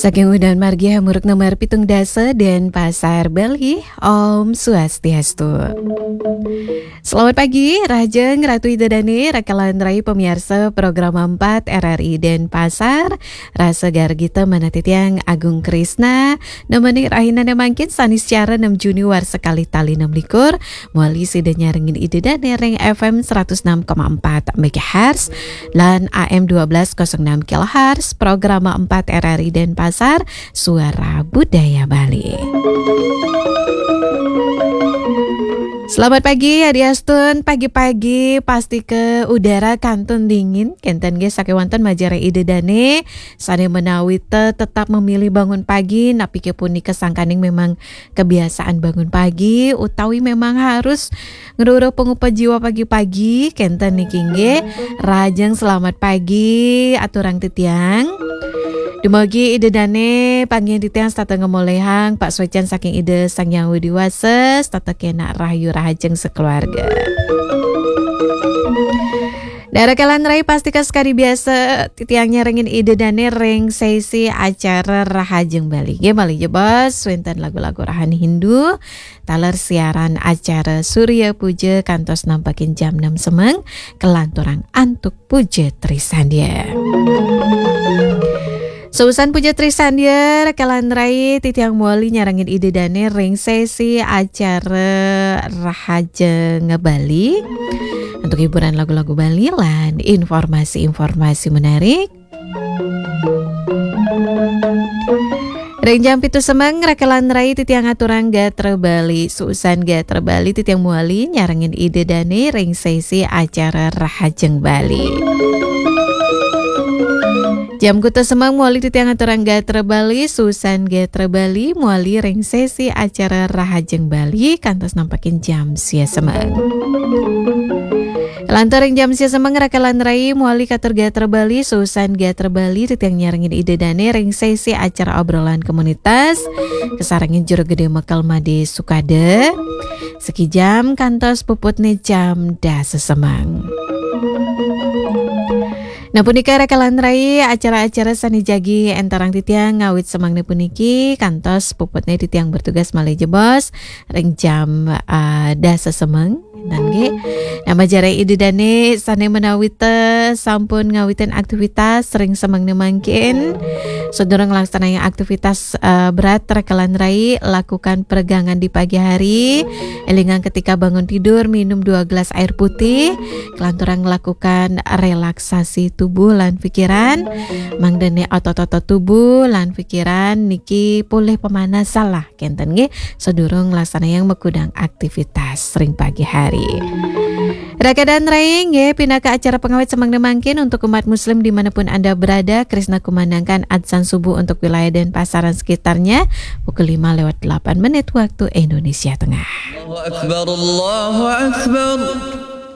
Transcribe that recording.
Saking udan margi hamuruk nomor pitung dasa dan pasar Bali, Om Swastiastu. Selamat pagi, Rajeng Ratu Idadani, rakalan rai pemirsa program 4 RRI dan Pasar, Rasa Gargita Manatitiang Agung Krisna, nemani rahina nemangkin sanis cara 6 Juni war sekali tali 6 likur, muali sidanya rengin Idadani ring FM 106,4 MHz, lan AM 1206 kHz, program 4 RRI dan Pasar, Suara Budaya Bali. Selamat pagi Adiastun, pagi-pagi pasti ke udara kantun dingin kenten ge sakewanten majare Idadane sane menawite tetap memilih bangun pagi napi kepun kesangkaning memang kebiasaan bangun pagi utawi memang harus ngeruro pengupa jiwa pagi-pagi kenten niki ge rajeng selamat pagi aturang titiang. Dumogi Idadane panggian titiang stata ngemolehang Pak Socan saking ide sang yang widiwase stata kena rahayu rahajeng sekeluarga. Daerah kalan rai pasti sekali biasa titiangnya rengin Idadane ring sesi acara rahajeng Bali. Ge Bali je bos, wenten lagu-lagu rahani Hindu, taler siaran acara Surya Puja kantos nampakin jam 6 semeng kelanturang antuk puja Trisandia. Susan Puja Trisandia rekalan rai titiang muali nyarangin Idadane ring sesi acara Rahajeng Bali untuk hiburan lagu-lagu Bali lan informasi-informasi menarik. Ring jam pitu semeng rekalan rai titiang aturang Gatra Bali Susan Gatra Bali titiang muali nyarangin Idadane ring sesi acara Rahajeng Bali. Jam kuta semang muali titiang aturang Gatra Bali Susan Gatra Bali muali ring sesi acara Rahajeng Bali kantos nampakin jam sia semang. Lantaring jam sia semang rakalan rai muali katur Gatra Bali Susan Gatra Bali titiang nyarangin Idadane ring sesi acara obrolan komunitas kesarangin Jero Gede Mekal Made Sukade seki jam kantos puputne jam dasa semang. Nah punika rekalan rai acara-acara sani jagi entarang titiang ngawit semangne puniki kantos puputnya titiang bertugas malih jebos ring jam dasa semeng dan ge nama jare Idadane sane menawite sampun ngawitin aktivitas ring semangne mangkin sedurung laksana yang aktivitas berat rekalan rai lakukan peregangan di pagi hari elingan ketika bangun tidur minum 2 gelas air putih kelanturan melakukan relaksasi tubuh lan pikiran mangdene otot-otot tubuh lan pikiran niki pulih pemanasan lah kenten nggih sedurung laksana yang mekudang aktivitas ring pagi hari. Rakadan rai nggih pindah ke acara pengawet semang mangkin untuk umat muslim dimanapun Anda berada. Krisna kumandangkan adzan subuh untuk wilayah dan pasaran sekitarnya pukul 5:08 waktu Indonesia Tengah. Allahu Akbar, Allahu Akbar.